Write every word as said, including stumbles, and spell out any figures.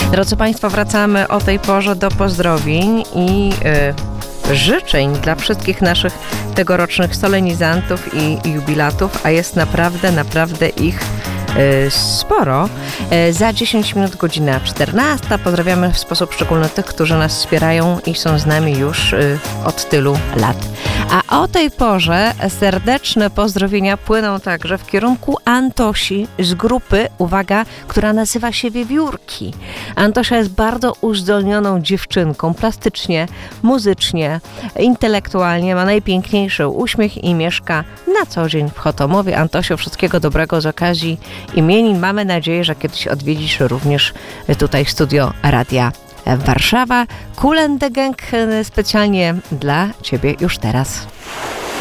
Drodzy Państwo, wracamy o tej porze do pozdrowień i y, życzeń dla wszystkich naszych tegorocznych solenizantów i jubilatów, a jest naprawdę, naprawdę ich y, sporo. Y, za dziesięć minut godzina czternasta. Pozdrawiamy w sposób szczególny tych, którzy nas wspierają i są z nami już y, od tylu lat. A o tej porze serdeczne pozdrowienia płyną także w kierunku Antosi z grupy, uwaga, która nazywa się Wiewiórki. Antosia jest bardzo uzdolnioną dziewczynką, plastycznie, muzycznie, intelektualnie, ma najpiękniejszy uśmiech i mieszka na co dzień w Chotomowie. Antosio, wszystkiego dobrego z okazji imienin. Mamy nadzieję, że kiedyś odwiedzisz również tutaj studio Radia Warszawa. Kool and the Gang specjalnie dla Ciebie już teraz.